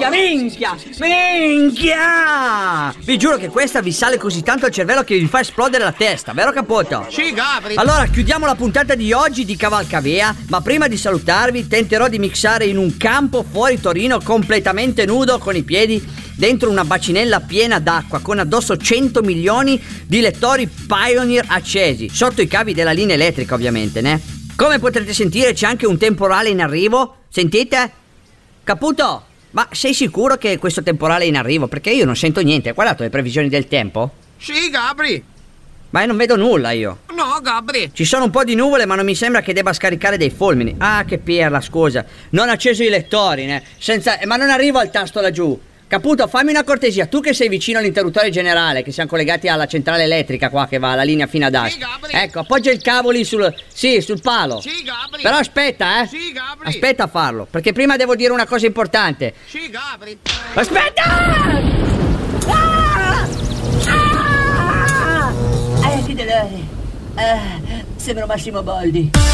Minchia! Vi giuro che questa vi sale così tanto al cervello che vi fa esplodere la testa, vero Caputo? Sì, Gabri. Allora chiudiamo la puntata di oggi di Cavalcavia, ma prima di salutarvi tenterò di mixare in un campo fuori Torino completamente nudo con i piedi dentro una bacinella piena d'acqua con addosso 100 milioni di lettori Pioneer accesi, sotto i cavi della linea elettrica ovviamente, né? Come potrete sentire c'è anche un temporale in arrivo, sentite? Caputo, ma sei sicuro che questo temporale è in arrivo? Perché io non sento niente, hai guardato le previsioni del tempo? Sì, Gabri. Ma non vedo nulla io. No, Gabri. Ci sono un po' di nuvole ma non mi sembra che debba scaricare dei fulmini. Ah, che pirla, scusa. Non ho acceso i lettori, né? Ma non arrivo al tasto laggiù. Caputo, fammi una cortesia, tu che sei vicino all'interruttore generale, che siamo collegati alla centrale elettrica qua che va alla linea fino ad Asti. Sì, Gabri. Ecco, appoggia il cavo lì sul palo. Sì, Gabri. Però aspetta, Sì, Gabri. Aspetta a farlo, perché prima devo dire una cosa importante. Sì, Gabri. Aspetta! Che dolore. Sembro Massimo Boldi.